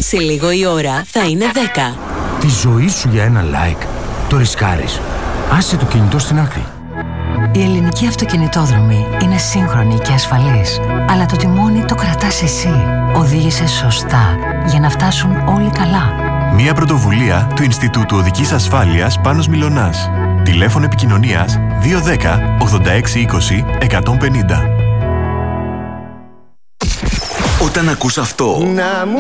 Σε λίγο η ώρα θα είναι 10. Τη ζωή σου για ένα like. Το ρισκάρεις. Άσε το κινητό στην άκρη. Η ελληνική αυτοκινητόδρομη είναι σύγχρονη και ασφαλής. Αλλά το τιμόνι το κρατάς εσύ. Οδήγησε σωστά για να φτάσουν όλοι καλά. Μια πρωτοβουλία του Ινστιτούτου Οδικής Ασφάλειας Πάνος Μιλωνάς. Τηλέφωνο επικοινωνίας 210 86 20 150. Όταν ακούς αυτό...